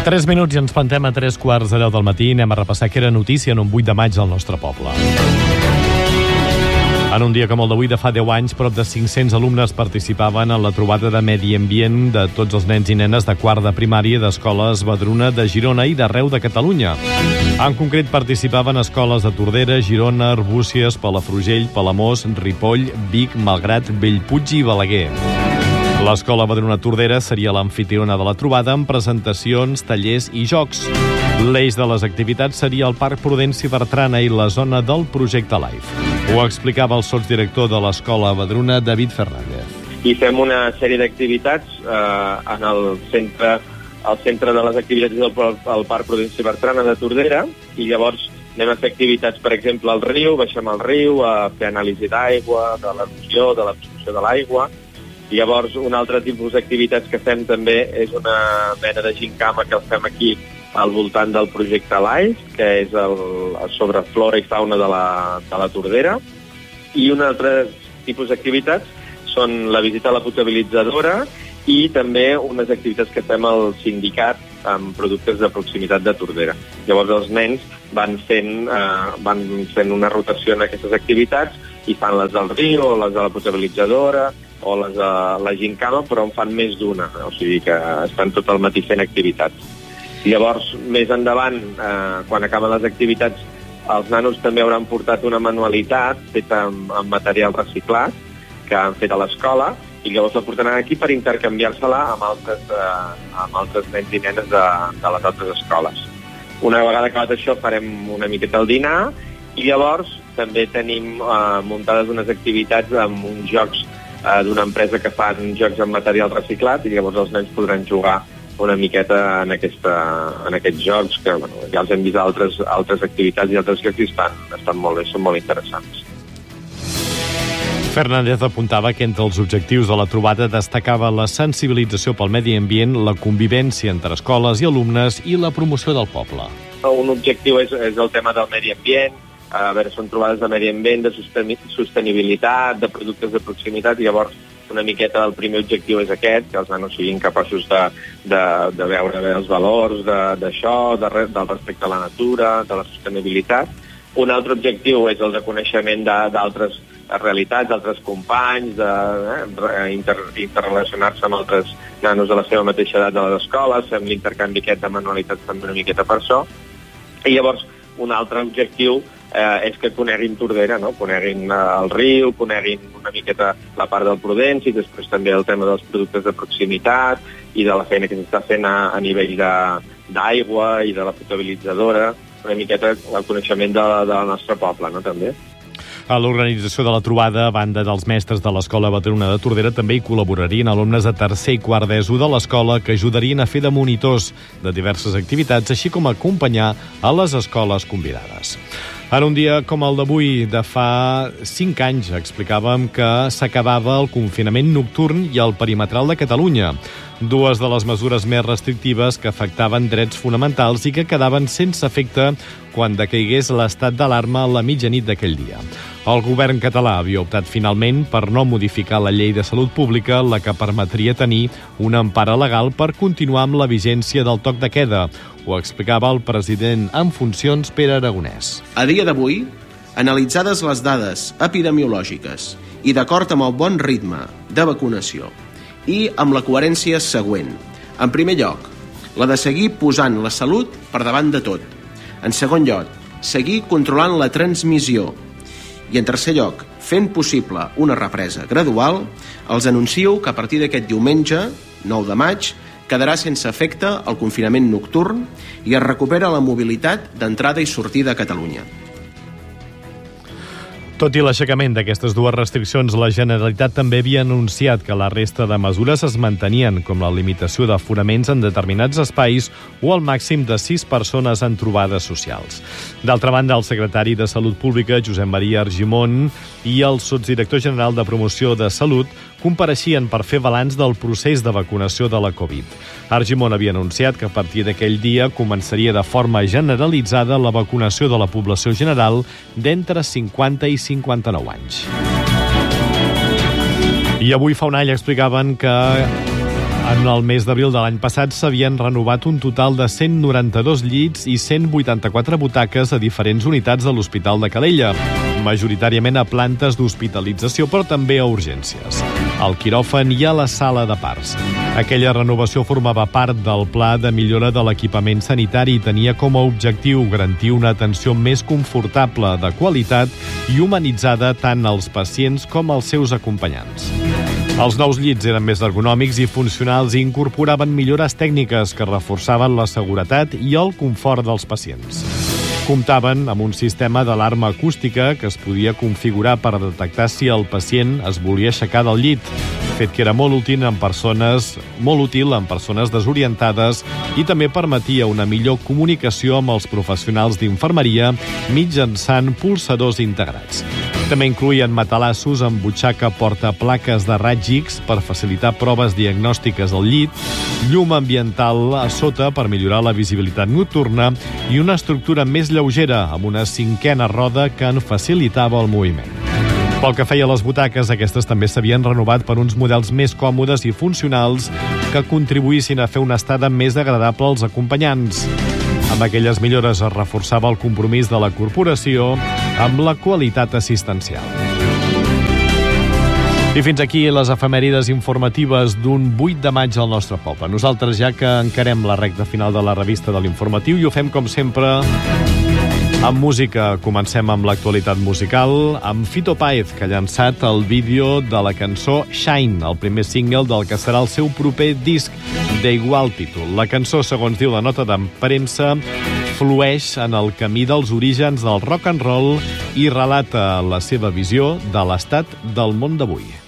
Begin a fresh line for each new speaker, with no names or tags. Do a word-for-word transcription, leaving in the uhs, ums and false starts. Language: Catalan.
Tres minuts i ens plantem a tres quarts de deu del matí. Anem a repassar què era notícia en un vuit de maig al nostre poble. En un dia com el d'avui de fa deu anys, prop de cinc-cents alumnes participaven en la trobada de medi ambient de tots els nens i nenes de quart de primària d'escoles Vedruna de Girona i d'arreu de Catalunya. En concret participaven escoles de Tordera, Girona, Arbúcies, Palafrugell, Palamós, Ripoll, Vic, Malgrat, Bellpuig i Balaguer. L'escola Vedruna Tordera seria l'amfitriona de la trobada amb presentacions, tallers i jocs. L'eix de les activitats seria el Parc Prudenci Bertrana i la zona del projecte Life. Ho explicava el sotsdirector de l'escola Vedruna, David Fernández.
I fem una sèrie d'activitats eh, en el centre, al centre de les activitats del el Parc Prudenci Bertrana de Tordera, i llavors anem a fer activitats, per exemple, al riu, baixem al riu, a fer anàlisi d'aigua, de l'erosió, de l'absorció de l'aigua. Llavors, un altre tipus d'activitats que fem també és una mena de gincama que el fem aquí al voltant del projecte Life, que és el, sobre flora i fauna de la, de la Tordera. I un altre tipus d'activitats són la visita a la potabilitzadora i també unes activitats que fem al sindicat amb productes de proximitat de Tordera. Llavors els nens van fent, eh, van fent una rotació en aquestes activitats i fan les del riu, o les de la potabilitzadora, o les de la gincama, però en fan més d'una, o sigui que estan tot el matí fent activitats. Llavors, més endavant, eh, quan acaben les activitats, els nanos també hauran portat una manualitat feta amb, amb material reciclat que han fet a l'escola, i llavors la portaran aquí per intercanviar-se-la amb altres, eh, amb altres nens i nenes de, de les altres escoles. Una vegada acabat això farem una miqueta el dinar, i llavors també tenim eh, muntades unes activitats amb uns jocs eh, d'una empresa que fan jocs amb material reciclat, i llavors els nens podran jugar una miqueta en, aquesta, en aquests jocs que bueno, ja els hem vist altres, altres activitats i altres jocs i estan, estan molt bé, són molt interessants.
Fernández apuntava que entre els objectius de la trobada destacava la sensibilització pel medi ambient, la convivència entre escoles i alumnes i la promoció del poble.
Un objectiu és, és el tema del medi ambient, a veure, són trobades de medi ambient, de sostenibilitat, de productes de proximitat, i llavors una miqueta el primer objectiu és aquest, que els nanos siguin capaços de, de, de veure bé els valors d'això, de, de, del respecte a la natura, de la sostenibilitat. Un altre objectiu és el de coneixement d'altres realitats, d'altres companys, de eh, inter, interrelacionar-se amb altres nanos de la seva mateixa edat de les escoles, fem l'intercanvi aquest de manualitats també una miqueta per això. I llavors un altre objectiu eh, és que coneguin Tordera, no? Coneguin eh, el riu, coneguin una miqueta la part del Prudenci, i després també el tema dels productes de proximitat i de la feina que s'està fent a, a nivell d'aigua i de la potabilitzadora, una miqueta el coneixement de, del nostre poble, no?, també.
A l'organització de la trobada, a banda dels mestres de l'Escola Vedruna de Tordera, també hi col·laborarien alumnes de tercer i quart d'ESO de l'escola que ajudarien a fer de monitors de diverses activitats, així com a acompanyar a les escoles convidades. En un dia com el d'avui, de fa cinc anys, explicàvem que s'acabava el confinament nocturn i el perimetral de Catalunya, dues de les mesures més restrictives que afectaven drets fonamentals i que quedaven sense efecte quan decaigués l'estat d'alarma a la mitjanit d'aquell dia. El govern català havia optat finalment per no modificar la llei de salut pública, la que permetria tenir una empara legal per continuar amb la vigència del toc de queda. Ho explicava el president en funcions, Pere Aragonès.
A dia d'avui, analitzades les dades epidemiològiques i d'acord amb el bon ritme de vacunació i amb la coherència següent. En primer lloc, la de seguir posant la salut per davant de tot. En segon lloc, seguir controlant la transmissió. I en tercer lloc, fent possible una represa gradual, els anuncio que a partir d'aquest diumenge, nou de maig, quedarà sense efecte el confinament nocturn i es recupera la mobilitat d'entrada i sortida a Catalunya.
Tot i l'aixecament d'aquestes dues restriccions, la Generalitat també havia anunciat que la resta de mesures es mantenien, com la limitació d'aforaments en determinats espais o el màxim de sis persones en trobades socials. D'altra banda, el secretari de Salut Pública, Josep Maria Argimon, i el sotsdirector general de Promoció de Salut compareixien per fer balanç del procés de vacunació de la Covid. Argimon havia anunciat que a partir d'aquell dia començaria de forma generalitzada la vacunació de la població general d'entre cinquanta i cinquanta-nou anys. I avui fa un any explicaven que En el mes d'abril de l'any passat s'havien renovat un total de cent noranta-dos llits i cent vuitanta-quatre butaques a diferents unitats de l'Hospital de Calella, majoritàriament a plantes d'hospitalització, però també a urgències, al quiròfan i a la sala de parts. Aquella renovació formava part del pla de millora de l'equipament sanitari i tenia com a objectiu garantir una atenció més confortable, de qualitat i humanitzada tant als pacients com als seus acompanyants. Els nous llits eren més ergonòmics i funcionals i incorporaven millores tècniques que reforçaven la seguretat i el confort dels pacients. Comptaven amb un sistema d'alarma acústica que es podia configurar per detectar si el pacient es volia aixecar del llit, fet que era molt útil en persones, molt útil en persones desorientades i també permetia una millor comunicació amb els professionals d'infermeria mitjançant pulsadors integrats. També incloïen matalassos amb butxaca portaplaques de raig X per facilitar proves diagnòstiques al llit, llum ambiental a sota per millorar la visibilitat nocturna i una estructura més lleugera amb una cinquena roda que en facilitava el moviment. Pel que feia a les butaques, aquestes també s'havien renovat per uns models més còmodes i funcionals que contribuïssin a fer una estada més agradable als acompanyants. Amb aquelles millores es reforçava el compromís de la corporació amb la qualitat assistencial. I fins aquí les efemèrides informatives d'un vuit de maig al nostre poble. Nosaltres ja que encarem la recta final de la revista de l'Informatiu i ho fem com sempre amb música. Comencem amb l'actualitat musical amb Fito Páez, que ha llançat el vídeo de la cançó Shine, el primer single del que serà el seu proper disc d'igual títol. La cançó, segons diu la nota de premsa, flueix en el camí dels orígens del rock and roll i relata la seva visió de l'estat del món d'avui.